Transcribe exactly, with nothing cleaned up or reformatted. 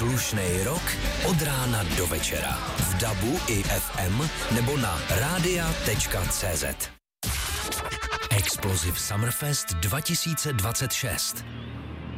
Slušnej rock od rána do večera. V dabu i ef em nebo na rádia tečka cé zet. Explosive Summerfest dva tisíce dvacet šest.